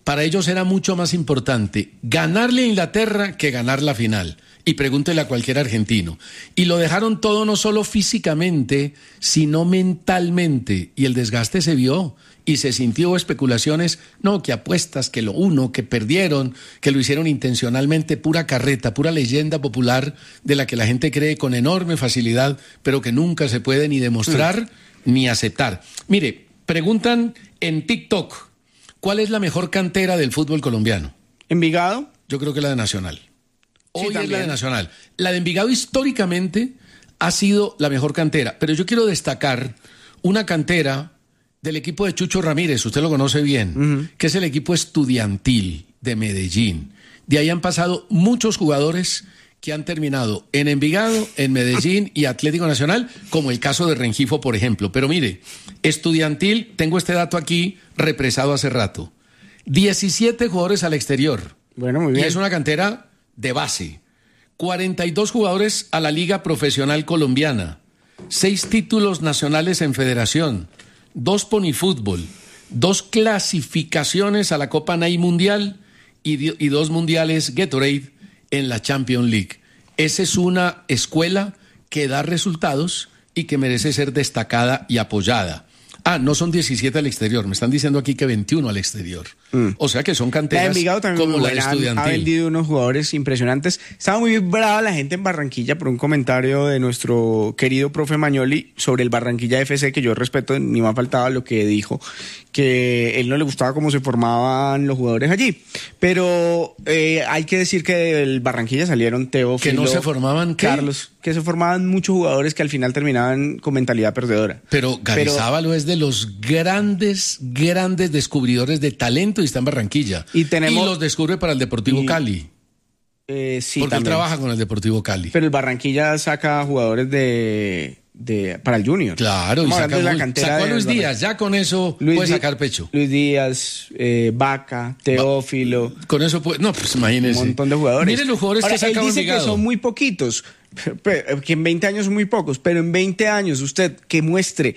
para ellos era mucho más importante ganarle a Inglaterra que ganar la final. Y pregúntele a cualquier argentino. Y lo dejaron todo no solo físicamente, sino mentalmente. Y el desgaste se vio y se sintió especulaciones, no, que apuestas, que lo uno, que perdieron, que lo hicieron intencionalmente, pura carreta, pura leyenda popular de la que la gente cree con enorme facilidad, pero que nunca se puede ni demostrar ni aceptar. Mire, preguntan en TikTok, ¿cuál es la mejor cantera del fútbol colombiano? ¿Envigado? Yo creo que la de Nacional. Hoy Sí, es la de Nacional. La de Envigado históricamente ha sido la mejor cantera, pero yo quiero destacar una cantera del equipo de Chucho Ramírez, usted lo conoce bien, que es el equipo estudiantil de Medellín. De ahí han pasado muchos jugadores que han terminado en Envigado, en Medellín y Atlético Nacional, como el caso de Rengifo, por ejemplo. Pero mire, estudiantil, tengo este dato aquí represado hace rato. 17 jugadores al exterior. Bueno, muy bien. Y es una cantera de base. 42 jugadores a la Liga Profesional Colombiana. 6 títulos nacionales en federación. 2 ponifútbol. 2 clasificaciones a la Copa Ney Mundial y 2 mundiales Gatorade en la Champions League. Esa es una escuela que da resultados y que merece ser destacada y apoyada. No son 17 al exterior, me están diciendo aquí que 21 al exterior. O sea que son canteras como la de Estudiantil. Ha vendido unos jugadores impresionantes. Estaba muy brava la gente en Barranquilla por un comentario de nuestro querido profe Magnoli sobre el Barranquilla FC, que yo respeto, ni más faltaba lo que dijo, que él no le gustaba cómo se formaban los jugadores allí. Pero hay que decir que del Barranquilla salieron Teófilo, que no se formaban, ¿qué? Carlos, que se formaban muchos jugadores que al final terminaban con mentalidad perdedora. Pero Garizábalo es de los grandes descubridores de talento y está en Barranquilla. Y los descubre para el Deportivo Cali. Sí, porque también. Él trabaja con el Deportivo Cali. Pero el Barranquilla saca jugadores para el Junior. Claro, y sacó a Luis Díaz, ya con eso puede sacar pecho. Luis Díaz, Vaca, Teófilo. Con eso puede, no, pues imagínese. Un montón de jugadores. Miren los jugadores que sacó dice Envigado. Que son muy poquitos, que en 20 años son muy pocos, pero en 20 años usted que muestre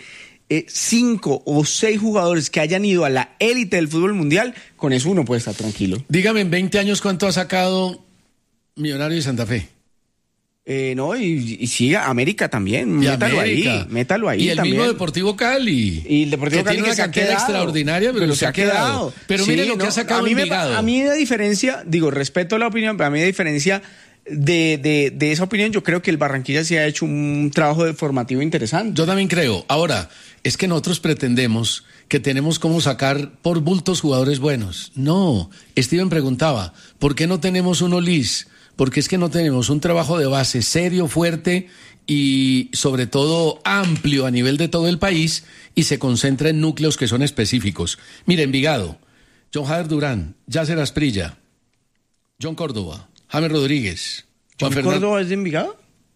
5 o 6 jugadores que hayan ido a la élite del fútbol mundial, con eso uno puede estar tranquilo. Dígame, en 20 años, ¿cuánto ha sacado Millonario de Santa Fe? No, y sí, América también. Métalo ahí. Y el también. mismo Deportivo Cali. Y el Deportivo Cali tiene una cantera extraordinaria, pero se ha quedado. Pero mire lo que ha sacado Envigado. A mí, de diferencia, respeto la opinión, pero a mí, de diferencia de esa opinión, yo creo que el Barranquilla sí ha hecho un trabajo formativo interesante. Yo también creo. Ahora, es que nosotros pretendemos que tenemos cómo sacar por bultos jugadores buenos. No, Steven preguntaba, ¿por qué no tenemos un Olis? Porque es que no tenemos un trabajo de base serio, fuerte y sobre todo amplio a nivel de todo el país y se concentra en núcleos que son específicos. Mire, Envigado, John Jader Durán, Yasser Asprilla, John Córdoba, James Rodríguez. ¿John Córdoba es de Envigado?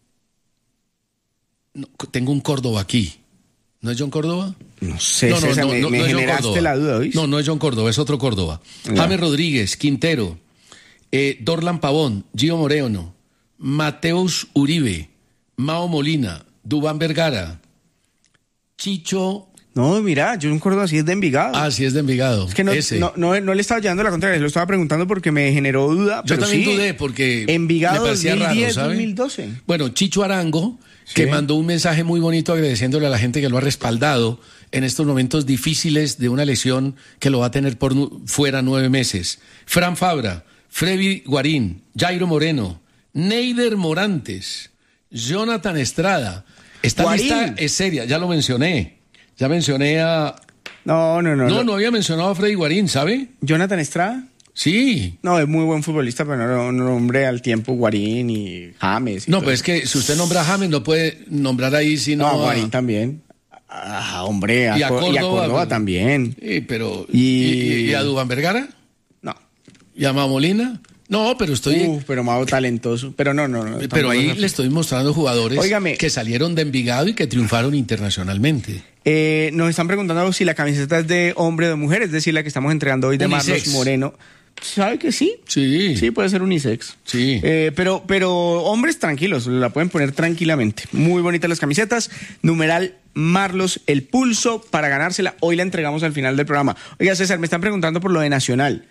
No, tengo un Córdoba aquí. ¿No es John Córdoba? No sé, no me generaste la duda, ¿oíste? No es John Córdoba, es otro Córdoba. James Rodríguez, Quintero, Dorlan Pavón, Gio Moreno, Mateus Uribe, Mao Molina, Duván Vergara, Chicho. No, mira, John Córdoba sí es de Envigado. Sí es de Envigado. Es que no le estaba llevando la contraria, lo estaba preguntando porque me generó duda. Yo pero también sí, dudé porque Envigado me parecía 2010, raro, ¿sabe? 2012. Bueno, Chicho Arango, que mandó un mensaje muy bonito agradeciéndole a la gente que lo ha respaldado en estos momentos difíciles de una lesión que lo va a tener por fuera 9 meses. Fran Fabra, Freddy Guarín, Jairo Moreno, Neider Morantes, Jonathan Estrada. Esta lista es seria, ya lo mencioné. Ya mencioné a... No había mencionado a Freddy Guarín, ¿sabe? ¿Jonathan Estrada? Sí. No, es muy buen futbolista, pero no nombré al tiempo Guarín y James. Pues es que si usted nombra a James, no puede nombrar ahí sino a Guarín también. Hombre, y a Córdoba también. Sí, pero... ¿Y a Duván Vergara? No. ¿Y a Mao Molina? No, pero pero Mao talentoso. Pero no. Pero ahí le estoy mostrando jugadores que salieron de Envigado y que triunfaron internacionalmente. Nos están preguntando si la camiseta es de hombre o de mujer, es decir, la que estamos entregando hoy de Marlos Moreno. ¿Sabe que sí? Sí, puede ser unisex. Sí. Pero hombres tranquilos, la pueden poner tranquilamente. Muy bonitas las camisetas. Numeral Marlos, el pulso para ganársela. Hoy la entregamos al final del programa. Oiga, César, me están preguntando por lo de Nacional.